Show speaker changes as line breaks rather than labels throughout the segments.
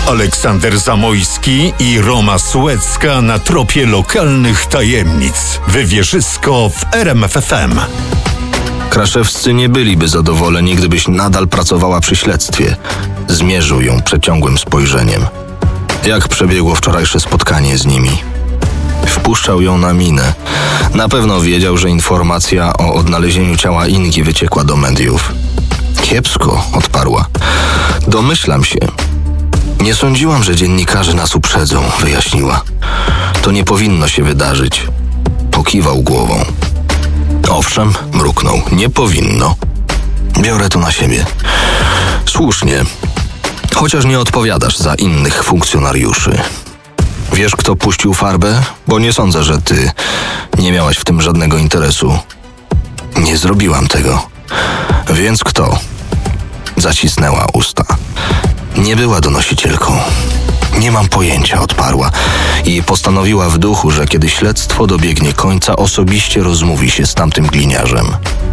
Aleksander Zamojski i Roma Słecka na tropie lokalnych tajemnic. Wywierzysko w RMF FM.
Kraszewscy nie byliby zadowoleni, gdybyś nadal pracowała przy śledztwie. Zmierzył ją przeciągłym spojrzeniem. Jak przebiegło wczorajsze spotkanie z nimi? Wpuszczał ją na minę. Na pewno wiedział, że informacja o odnalezieniu ciała Ingi wyciekła do mediów. Kiepsko, odparła. Domyślam się. Nie sądziłam, że dziennikarze nas uprzedzą, wyjaśniła. To nie powinno się wydarzyć. Pokiwał głową. Owszem, mruknął. Nie powinno. Biorę to na siebie. Słusznie. Chociaż nie odpowiadasz za innych funkcjonariuszy. Wiesz, kto puścił farbę? Bo nie sądzę, że ty nie miałaś w tym żadnego interesu. Nie zrobiłam tego. Więc kto? Zacisnęła usta. Nie była donosicielką. Nie mam pojęcia, odparła i postanowiła w duchu, że kiedy śledztwo dobiegnie końca, osobiście rozmówi się z tamtym gliniarzem.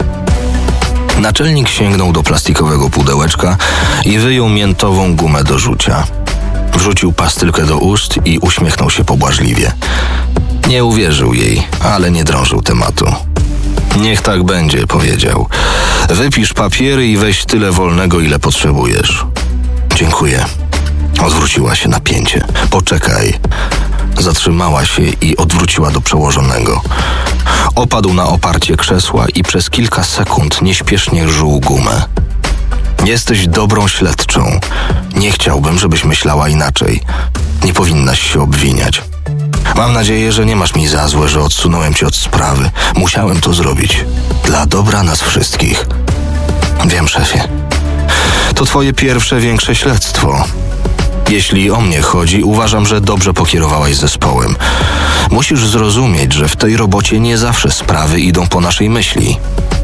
Naczelnik sięgnął do plastikowego pudełeczka i wyjął miętową gumę do rzucia. Wrzucił pastylkę do ust i uśmiechnął się pobłażliwie. Nie uwierzył jej, ale nie drążył tematu. Niech tak będzie, powiedział. Wypisz papiery i weź tyle wolnego, ile potrzebujesz. Dziękuję. Odwróciła się napięcie. Poczekaj. Zatrzymała się i odwróciła do przełożonego. Opadł na oparcie krzesła i przez kilka sekund nieśpiesznie żuł gumę. Jesteś dobrą śledczą. Nie chciałbym, żebyś myślała inaczej. Nie powinnaś się obwiniać. Mam nadzieję, że nie masz mi za złe, że odsunąłem cię od sprawy. Musiałem to zrobić. Dla dobra nas wszystkich. Wiem, szefie. To twoje pierwsze większe śledztwo. Jeśli o mnie chodzi, uważam, że dobrze pokierowałaś zespołem. Musisz zrozumieć, że w tej robocie nie zawsze sprawy idą po naszej myśli.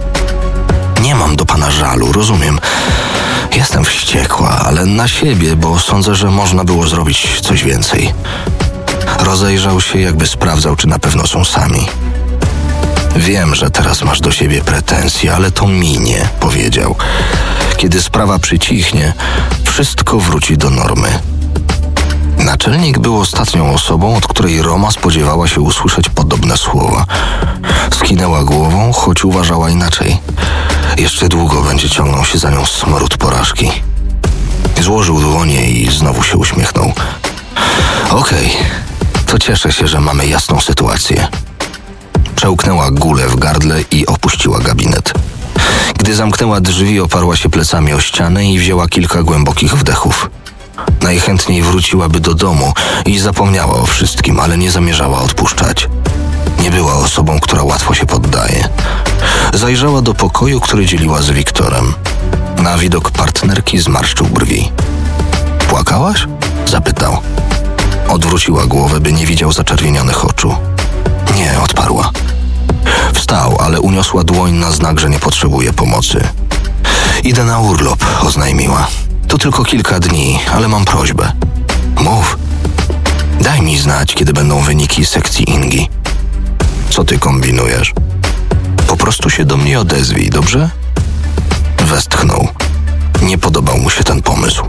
Nie mam do pana żalu, rozumiem. Jestem wściekła, ale na siebie, bo sądzę, że można było zrobić coś więcej. Rozejrzał się, jakby sprawdzał, czy na pewno są sami. Wiem, że teraz masz do siebie pretensje, ale to minie, powiedział. Kiedy sprawa przycichnie, wszystko wróci do normy. Naczelnik był ostatnią osobą, od której Roma spodziewała się usłyszeć podobne słowa. Skinęła głową, choć uważała inaczej. Jeszcze długo będzie ciągnął się za nią smród porażki. Złożył dłonie i znowu się uśmiechnął. Okej, to cieszę się, że mamy jasną sytuację. Przełknęła gulę w gardle i opuściła gabinet. Gdy zamknęła drzwi, oparła się plecami o ścianę i wzięła kilka głębokich wdechów. Najchętniej wróciłaby do domu i zapomniała o wszystkim, ale nie zamierzała odpuszczać. Nie była osobą, która łatwo się poddaje. Zajrzała do pokoju, który dzieliła z Wiktorem. Na widok partnerki zmarszczył brwi. Płakałaś? Zapytał. Odwróciła głowę, by nie widział zaczerwienionych oczu. Nie, odparła. Wstał, ale uniosła dłoń na znak, że nie potrzebuje pomocy. Idę na urlop, oznajmiła. To tylko kilka dni, ale mam prośbę. Mów. Daj mi znać, kiedy będą wyniki sekcji Ingi. Co ty kombinujesz? Po prostu się do mnie odezwij, dobrze? Westchnął. Nie podobał mu się ten pomysł.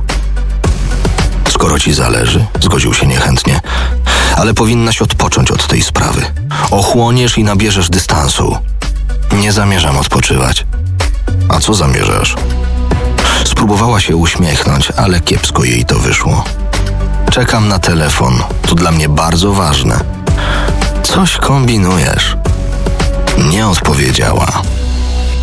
Skoro ci zależy, zgodził się niechętnie, ale powinnaś odpocząć od tej sprawy. Ochłoniesz i nabierzesz dystansu. Nie zamierzam odpoczywać. A co zamierzasz? Spróbowała się uśmiechnąć, ale kiepsko jej to wyszło. Czekam na telefon. To dla mnie bardzo ważne. Coś kombinujesz. Nie odpowiedziała.